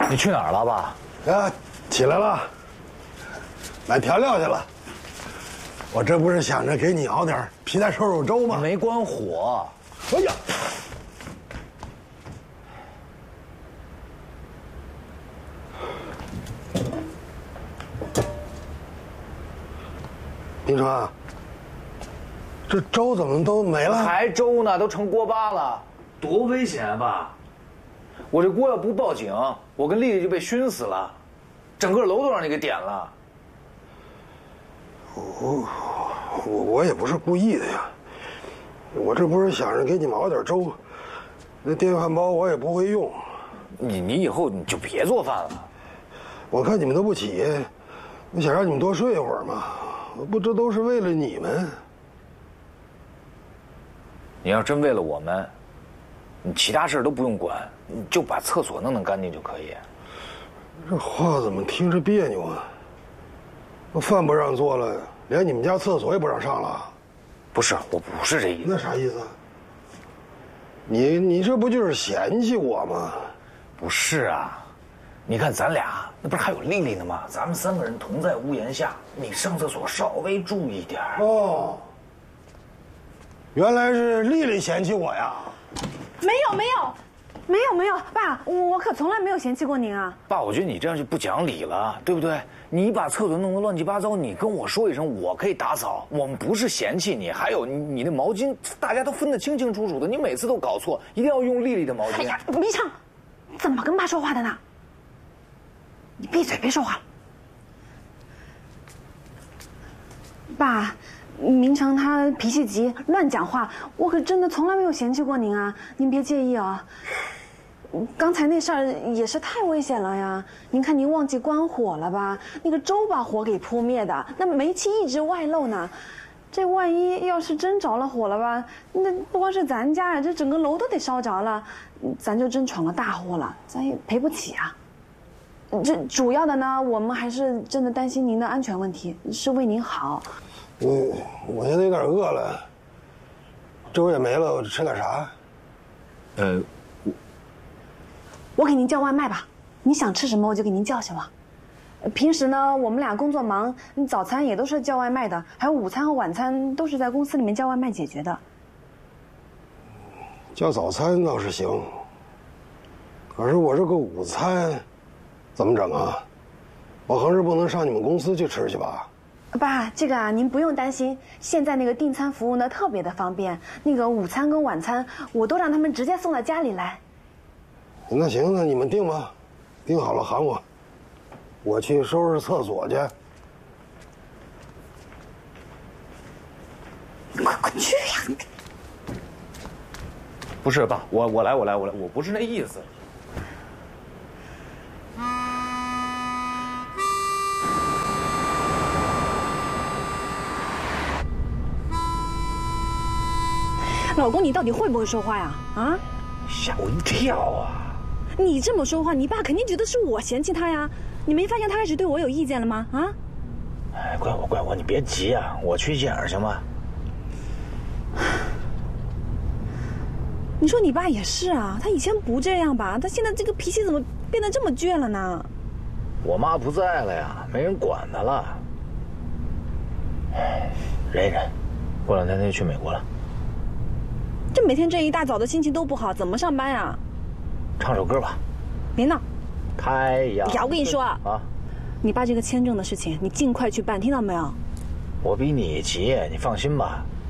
你去哪儿了，爸？ 啊，起来了，买调料去了。我这不是想着给你熬点皮蛋瘦肉粥吗？ 没关火。 哎呀！明川，这粥怎么都没了？ 还粥呢，都成锅巴了，多危险啊，爸！我这锅要不报警，我跟丽丽就被熏死了，整个楼都让你给点了。 我也不是故意的呀，我这不是想着给你们熬点粥，那电饭煲我也不会用。 你以后你就别做饭了。 我看你们都不起，我想让你们多睡一会儿嘛。不，这都是为了你们。 你要真为了我们，你其他事都不用管，你就把厕所弄干净就可以。 这话怎么听着别扭啊？我饭不让做了，连你们家厕所也不让上了？ 不是，我不是这意思。 那啥意思？你这不就是嫌弃我吗？ 不是啊。你看咱俩，那不是还有丽丽呢吗？咱们3个人同在屋檐下，你上厕所稍微注意点。 哦，原来是丽丽嫌弃我呀？ 没有，爸，我可从来没有嫌弃过您啊。 爸，我觉得你这样就不讲理了，对不对？你把厕所弄得乱七八糟，你跟我说一声，我可以打扫。我们不是嫌弃你，还有你的毛巾，大家都分得清清楚楚的，你每次都搞错，一定要用丽丽的毛巾。 哎呀，明成，怎么跟爸说话的呢？你闭嘴，别说话了。爸，明成他脾气急，乱讲话，我可真的从来没有嫌弃过您啊，您别介意啊。刚才那事儿也是太危险了呀！您看您忘记关火了吧？那个粥把火给扑灭的，那煤气一直外漏呢。这万一要是真着了火了吧，那不光是咱家呀，这整个楼都得烧着了，咱就真闯了大祸了，咱也赔不起啊。这主要的呢，我们还是真的担心您的安全问题，是为您好。 我现在有点饿了，粥也没了，我吃点啥？ 我给您叫外卖吧，你想吃什么我就给您叫行吗？平时呢，我们俩工作忙，早餐也都是叫外卖的，还有午餐和晚餐都是在公司里面叫外卖解决的。 叫早餐倒是行，可是我这个午餐怎么整啊？我横是不能上你们公司去吃去吧？ 爸，这个啊，您不用担心，现在那个订餐服务呢特别的方便，那个午餐跟晚餐我都让他们直接送到家里来。 那行，那你们订吧，订好了喊我，我去收拾厕所去。 快去呀！ 不是爸，我来，我不是那意思。 老公，你到底会不会说话呀？啊？ 吓我一跳啊！ 你这么说话，你爸肯定觉得是我嫌弃他呀。你没发现他开始对我有意见了吗？啊？ 哎，怪我，你别急啊，我去一眼行吗？ 你说你爸也是啊，他以前不这样吧？他现在这个脾气怎么变得这么倔了呢？ 我妈不在了呀，没人管他了。忍一忍，过2天他就去美国了。 这每天这一大早的心情都不好，怎么上班呀？ 唱首歌吧。 别闹。 太阳。 呀，我跟你说啊， 你爸这个签证的事情，你尽快去办，听到没有？ 我比你急，你放心吧。